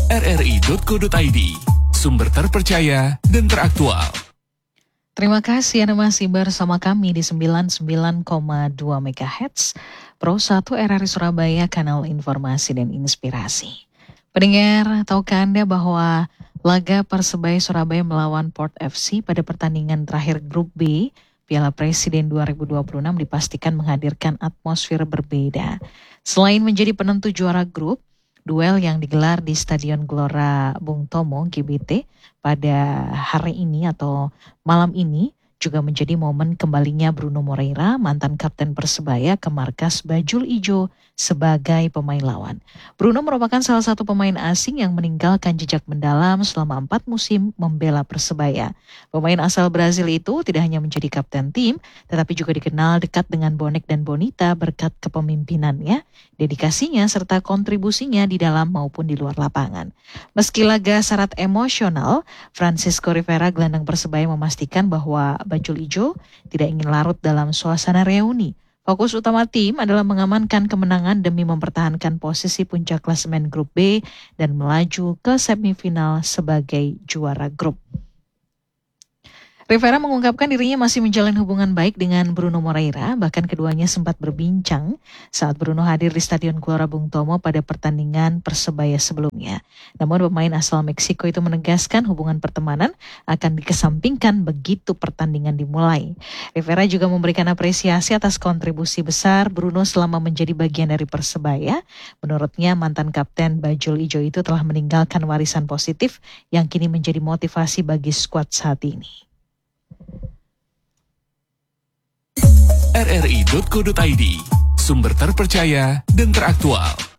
rri.co.id, sumber terpercaya dan teraktual. Terima kasih Anda masih bersama kami di 99,2 MHz Pro 1 RRI Surabaya, kanal informasi dan inspirasi. Pendengar, tahukah Anda bahwa laga Persebaya Surabaya melawan Port FC pada pertandingan terakhir Grup B Piala Presiden 2026 dipastikan menghadirkan atmosfer berbeda. Selain menjadi penentu juara grup, duel yang digelar di Stadion Gelora Bung Tomo GBT pada hari ini atau malam ini juga menjadi momen kembalinya Bruno Moreira, mantan kapten Persebaya, ke markas Bajul Ijo sebagai pemain lawan. Bruno merupakan salah satu pemain asing yang meninggalkan jejak mendalam selama 4 musim membela Persebaya. Pemain asal Brazil itu tidak hanya menjadi kapten tim, tetapi juga dikenal dekat dengan bonek dan bonita berkat kepemimpinannya, dedikasinya, serta kontribusinya di dalam maupun di luar lapangan. Meski laga syarat emosional, Francisco Rivera, gelandang Persebaya, memastikan bahwa Bajul Ijo tidak ingin larut dalam suasana reuni. Fokus utama tim adalah mengamankan kemenangan demi mempertahankan posisi puncak klasemen Grup B dan melaju ke semifinal sebagai juara grup. Rivera mengungkapkan dirinya masih menjalin hubungan baik dengan Bruno Moreira, bahkan keduanya sempat berbincang saat Bruno hadir di Stadion Gelora Bung Tomo pada pertandingan Persebaya sebelumnya. Namun pemain asal Meksiko itu menegaskan hubungan pertemanan akan dikesampingkan begitu pertandingan dimulai. Rivera juga memberikan apresiasi atas kontribusi besar Bruno selama menjadi bagian dari Persebaya. Menurutnya mantan kapten Bajul Ijo itu telah meninggalkan warisan positif yang kini menjadi motivasi bagi skuad saat ini. rri.co.id, sumber terpercaya dan teraktual.